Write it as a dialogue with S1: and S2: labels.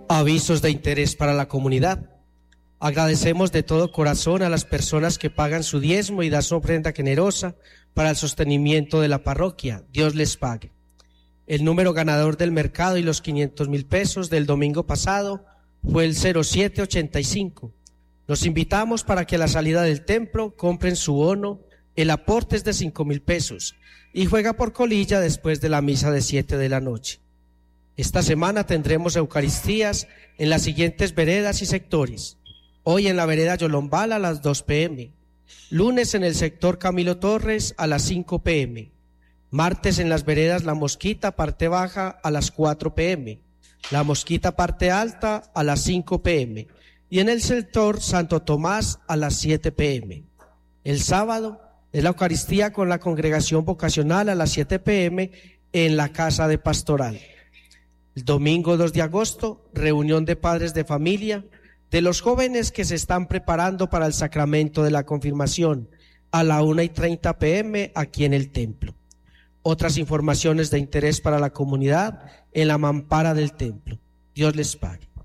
S1: Avisos de interés para la comunidad. Agradecemos de todo corazón a las personas que pagan su diezmo y dan su ofrenda generosa para el sostenimiento de la parroquia. Dios les pague. El número ganador del mercado y los 500,000 pesos del domingo pasado fue el 0785. Los invitamos para que a la salida del templo compren su bono. El aporte es de 5,000 pesos y juega por colilla después de la misa de 7 de la noche. Esta semana tendremos Eucaristías en las siguientes veredas y sectores. Hoy en la vereda Yolombal a las 2 p.m. Lunes en el sector Camilo Torres a las 5 p.m. Martes en las veredas La Mosquita, parte baja, a las 4 p.m. La Mosquita, parte alta, a las 5 p.m. Y en el sector Santo Tomás a las 7 p.m. El sábado es la Eucaristía con la congregación vocacional a las 7 p.m. en la Casa de Pastoral. El domingo 2 de agosto, reunión de padres de familia de los jóvenes que se están preparando para el sacramento de la confirmación a la 1:30 p.m. aquí en el templo. Otras informaciones de interés para la comunidad en la mampara del templo. Dios les pague.